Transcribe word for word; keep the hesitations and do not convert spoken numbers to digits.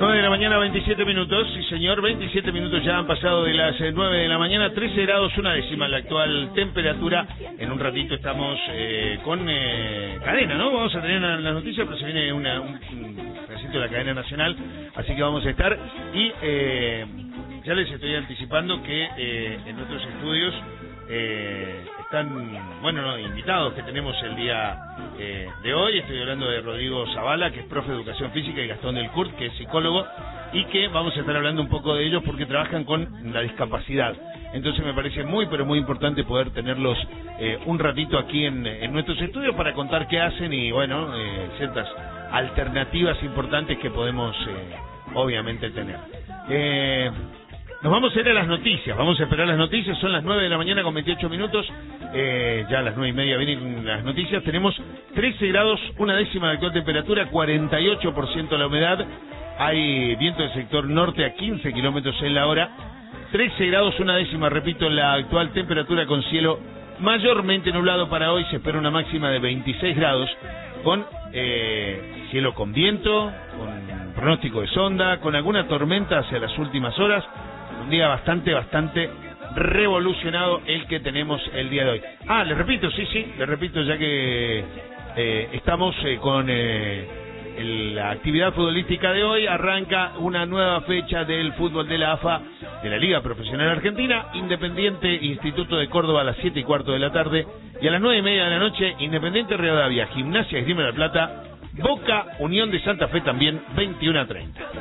nueve de la mañana, veintisiete minutos. Sí, señor, veintisiete minutos ya han pasado de las nueve de la mañana. trece grados, una décima la actual temperatura. En un ratito estamos eh, con eh, cadena, ¿no? Vamos a tener las la noticias, pero se viene una, un, un pedacito de la cadena nacional. Así que vamos a estar. Y eh, ya les estoy anticipando que eh, en nuestros estudios eh, están, bueno, no, invitados que tenemos el día eh, de hoy. Estoy hablando de Rodrigo Zavala, que es profe de Educación Física, y Gastón del Curt, que es psicólogo, y que vamos a estar hablando un poco de ellos porque trabajan con la discapacidad. Entonces me parece muy, pero muy importante poder tenerlos eh, un ratito aquí en, en nuestros estudios para contar qué hacen y, bueno, eh, ciertas alternativas importantes que podemos, eh, obviamente, tener. Eh... Nos vamos a ir a las noticias, vamos a esperar las noticias, son las nueve de la mañana con veintiocho minutos, eh, ya a las nueve y media vienen las noticias, tenemos trece grados, una décima de actual temperatura, cuarenta y ocho por ciento la humedad, hay viento del sector norte a quince kilómetros en la hora, trece grados, una décima, repito, la actual temperatura con cielo mayormente nublado para hoy, se espera una máxima de veintiséis grados, con eh, cielo con viento, con pronóstico de sonda, con alguna tormenta hacia las últimas horas. Un día bastante, bastante revolucionado el que tenemos el día de hoy. Ah, le repito, sí, sí, le repito, ya que eh, estamos eh, con eh, el, la actividad futbolística de hoy. Arranca una nueva fecha del fútbol de la A F A, de la Liga Profesional Argentina. Independiente Instituto de Córdoba a las siete y cuarto de la tarde. Y a las nueve y media de la noche, Independiente Rivadavia, Gimnasia Esgrima de la Plata, Boca Unión de Santa Fe también, veintiuno a treinta.